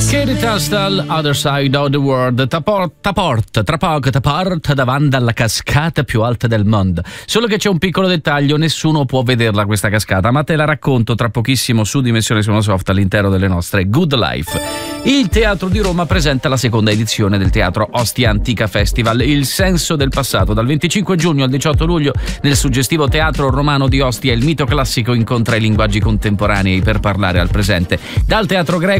Katie Tunstall, Other Side of the World, tra poco davanti alla cascata più alta del mondo. Solo che c'è un piccolo dettaglio, nessuno può vederla questa cascata, ma te la racconto tra pochissimo su Dimensione Soft all'interno delle nostre Good Life. Il Teatro di Roma presenta la seconda edizione del Teatro Ostia Antica Festival, Il senso del passato. Dal 25 giugno al 18 luglio nel suggestivo Teatro Romano di Ostia il mito classico incontra i linguaggi contemporanei per parlare al presente. Dal teatro greco